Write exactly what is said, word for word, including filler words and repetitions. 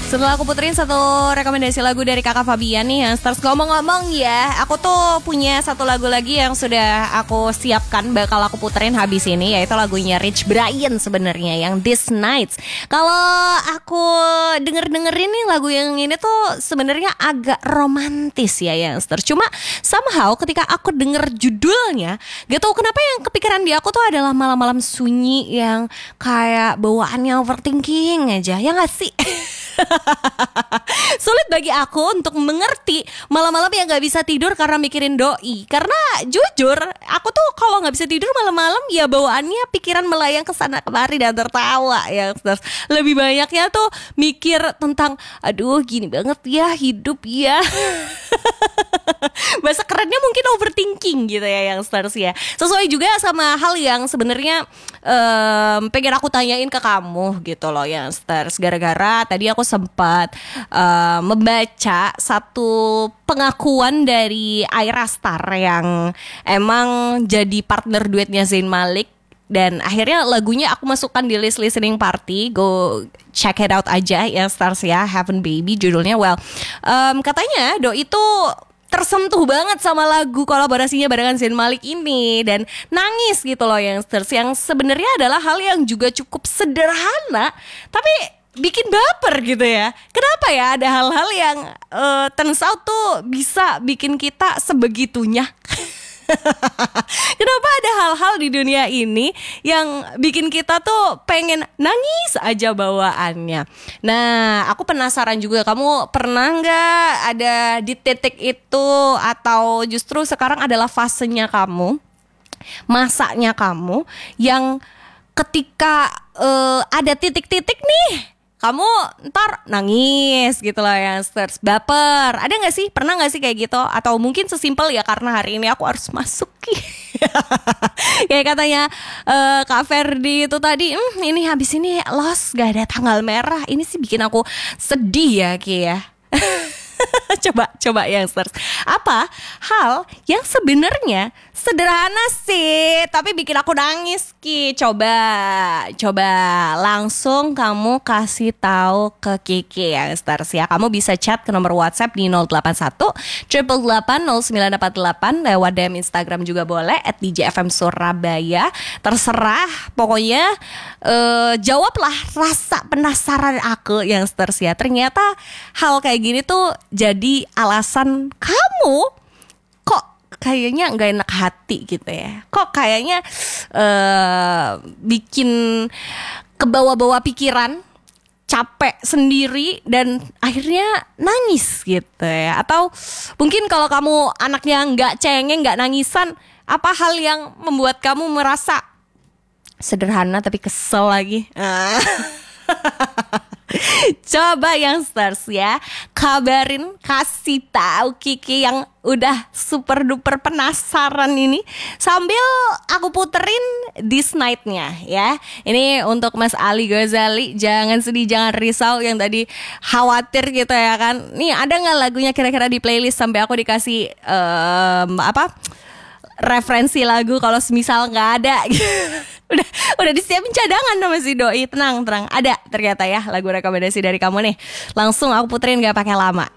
Setelah aku puterin satu rekomendasi lagu dari Kakak Fabian nih, yang stars ngomong-ngomong ya, aku tuh punya satu lagu lagi yang sudah aku siapkan bakal aku puterin habis ini, yaitu lagunya Rich Brian sebenarnya yang These Nights. Kalau aku denger-dengerin nih lagu yang ini tuh sebenarnya agak romantis ya yang stars. Cuma somehow ketika aku denger judulnya, gak tau kenapa yang kepikiran di aku tuh adalah malam-malam sunyi yang kayak bawaannya overthinking aja, ya gak sih? Sulit bagi aku untuk mengerti malam-malam yang gak bisa tidur karena mikirin doi. Karena jujur, aku tuh kalau gak bisa tidur malam-malam ya bawaannya pikiran melayang kesana kemari dan tertawa ya. Lebih banyaknya tuh mikir tentang aduh gini banget ya hidup ya. Bahasa kerennya mungkin overthinking gitu ya yang stars ya. Sesuai juga sama hal yang sebenarnya um, pengen aku tanyain ke kamu gitu loh yang stars. Gara-gara tadi aku sempat uh, membaca satu pengakuan dari Aira Star yang emang jadi partner duetnya Zayn Malik. Dan akhirnya lagunya aku masukkan di list listening party. Go check it out aja ya stars ya. Heaven Baby judulnya. Well um, katanya Doi itu tersentuh banget sama lagu kolaborasinya barengan Zayn Malik ini dan nangis gitu loh yang stars. Yang sebenarnya adalah hal yang juga cukup sederhana tapi bikin baper gitu ya. Kenapa ya ada hal-hal yang uh, turns out tuh bisa bikin kita sebegitunya. Kenapa ada hal-hal di dunia ini yang bikin kita tuh pengen nangis aja bawaannya. Nah, aku penasaran juga, kamu pernah gak ada di titik itu, atau justru sekarang adalah fasenya kamu, masanya kamu yang ketika uh, ada titik-titik nih kamu ntar nangis gitu lah yang stars, baper. Ada gak sih? Pernah gak sih kayak gitu? Atau mungkin sesimpel ya karena hari ini aku harus masuk. Kayak katanya uh, Kak Ferdi itu tadi, hm, ini habis ini lost gak ada tanggal merah. Ini sih bikin aku sedih ya Ki ya. Coba, coba yang stars, apa hal yang sebenarnya sederhana sih tapi bikin aku nangis Ki? Coba, coba langsung kamu kasih tahu ke Kiki yang stars ya. Kamu bisa chat ke nomor WhatsApp di nol delapan satu delapan delapan nol sembilan delapan delapan, lewat D M Instagram juga boleh at D J F M Surabaya. Terserah, pokoknya uh, jawablah rasa penasaran aku yang stars ya. Ternyata hal kayak gini tuh jadi alasan kamu kok kayaknya gak enak hati gitu ya. Kok kayaknya uh, bikin kebawa-bawa pikiran, capek sendiri dan akhirnya nangis gitu ya. Atau mungkin kalau kamu anaknya gak cengeng, gak nangisan, apa hal yang membuat kamu merasa sederhana tapi kesel lagi? Coba yang stars ya, kabarin, kasih tahu Kiki yang udah super duper penasaran ini sambil aku puterin This Night-nya ya. Ini untuk Mas Ali Ghazali, jangan sedih, jangan risau yang tadi khawatir gitu ya kan. Nih ada nggak lagunya kira-kira di playlist sampai aku dikasih um, apa referensi lagu kalau semisal nggak ada. Udah udah disiapin cadangan sama si Doi. Tenang, tenang. Ada ternyata ya lagu rekomendasi dari kamu nih. Langsung aku puterin gak pakai lama.